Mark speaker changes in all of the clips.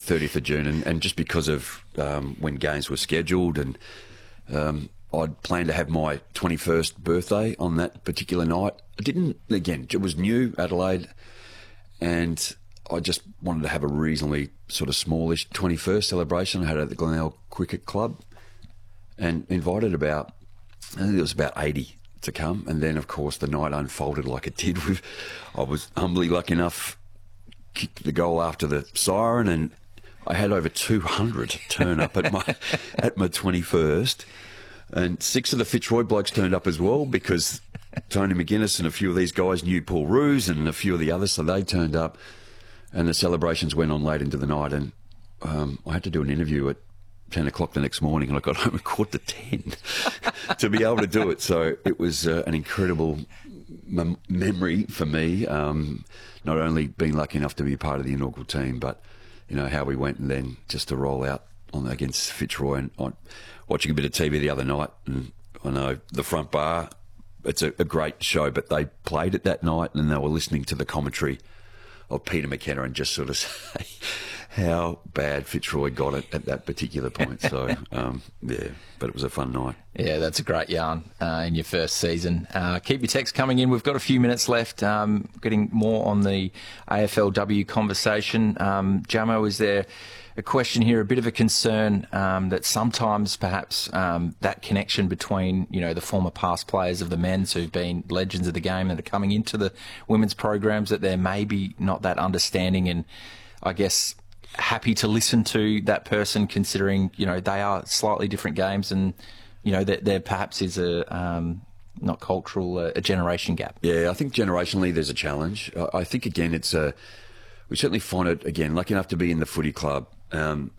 Speaker 1: 30th of June, and just because of when games were scheduled, and I'd planned to have my 21st birthday on that particular night. I didn't, again, it was new, Adelaide, and I just wanted to have a reasonably sort of smallish 21st celebration. I had it at the Glenelg Cricket Club and invited about, I think it was about 80 to come. And then, of course, the night unfolded like it did. I was humbly lucky enough kicked the goal after the siren, and I had over 200 turn up at my 21st. And 6 of the Fitzroy blokes turned up as well, because Tony McGuinness and a few of these guys knew Paul Roos and a few of the others, so they turned up. And the celebrations went on late into the night, and I had to do an interview at 10 o'clock the next morning, and I got home at 9:45 to be able to do it. So it was an incredible memory for me, not only being lucky enough to be part of the inaugural team, but how we went, and then just to roll out against Fitzroy. And watching a bit of TV the other night, and I know the front bar, it's a great show, but they played it that night, and they were listening to the commentary of Peter McKenna and just sort of say how bad Fitzroy got it at that particular point. So, yeah, but it was a fun night.
Speaker 2: Yeah, that's a great yarn in your first season. Keep your texts coming in. We've got a few minutes left. Getting more on the AFLW conversation. Jamo, is there a question here, a bit of a concern that sometimes perhaps that connection between, the former past players of the men's who've been legends of the game and are coming into the women's programs, that there may be not that understanding and, I guess, happy to listen to that person, considering, they are slightly different games, and, that there perhaps is not cultural, a generation gap.
Speaker 1: Yeah, I think generationally there's a challenge. I think, again, we certainly find it, again, lucky enough to be in the footy club. And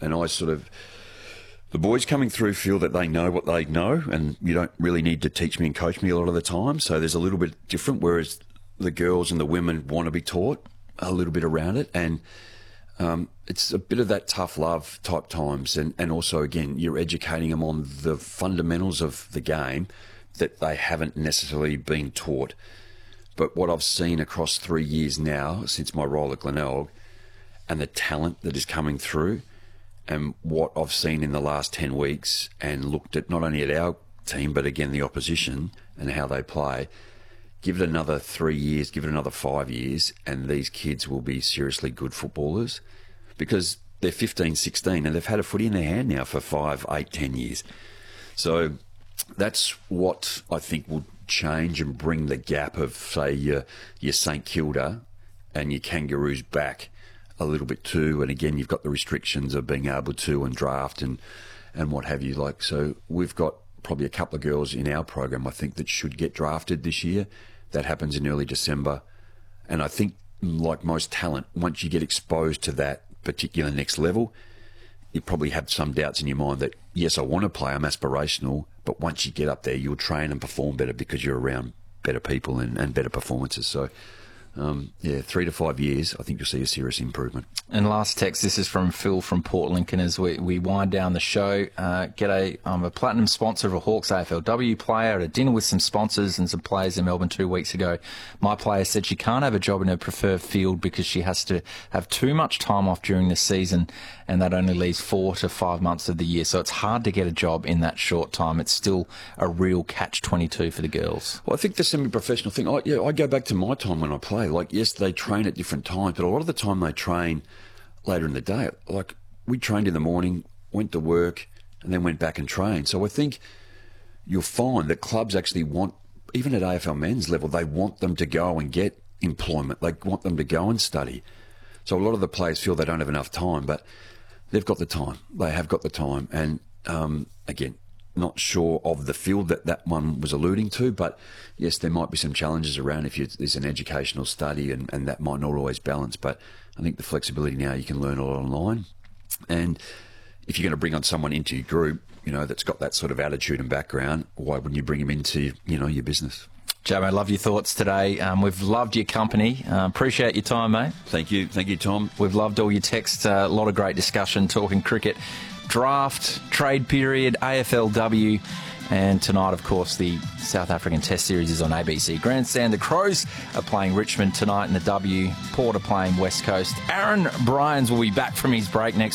Speaker 1: the boys coming through feel that they know what they know, and you don't really need to teach me and coach me a lot of the time. So there's a little bit different, whereas the girls and the women want to be taught a little bit around it. And it's a bit of that tough love type times. And also, again, you're educating them on the fundamentals of the game that they haven't necessarily been taught. But what I've seen across 3 years now, since my role at Glenelg, and the talent that is coming through, and what I've seen in the last 10 weeks, and looked at not only at our team, but again the opposition and how they play, give it another 3 years, give it another 5 years, and these kids will be seriously good footballers, because they're 15, 16, and they've had a footy in their hand now for 5, 8, 10 years. So that's what I think will change and bring the gap of, say, your St Kilda and your Kangaroos back a little bit too. And again, you've got the restrictions of being able to and draft and what have you. So we've got probably a couple of girls in our program, I think, that should get drafted this year. That happens in early December. And I think, like most talent, once you get exposed to that particular next level, you probably have some doubts in your mind that, yes, I want to play, I'm aspirational, but once you get up there, you'll train and perform better because you're around better people and better performances. So 3 to 5 years, I think you'll see a serious improvement.
Speaker 2: And last text, this is from Phil from Port Lincoln as we wind down the show. G'day, I'm a platinum sponsor of a Hawks AFLW player at a dinner with some sponsors and some players in Melbourne 2 weeks ago. My player said she can't have a job in her preferred field because she has to have too much time off during the season, and that only leaves 4 to 5 months of the year. So it's hard to get a job in that short time. It's still a real catch-22 for the girls.
Speaker 1: Well, I think the semi-professional thing, I go back to my time when I play. Like, yes, they train at different times, but a lot of the time they train later in the day. Like, we trained in the morning, went to work, and then went back and trained. So I think you'll find that clubs actually want, even at AFL men's level, they want them to go and get employment. They want them to go and study. So a lot of the players feel they don't have enough time, but they've got the time. They have got the time. And again, not sure of the field that one was alluding to, but yes, there might be some challenges around if there's an educational study, and that might not always balance. But I think the flexibility now, you can learn all online. And if you're going to bring on someone into your group, that's got that sort of attitude and background, why wouldn't you bring them into, your business?
Speaker 2: Jamo, I love your thoughts today. We've loved your company. Appreciate your time, mate.
Speaker 1: Thank you, Tom.
Speaker 2: We've loved all your texts. A lot of great discussion, talking cricket, draft, trade period, AFLW, and tonight, of course, the South African Test Series is on ABC Grandstand. The Crows are playing Richmond tonight in the W. Port are playing West Coast. Aaron Bryans will be back from his break next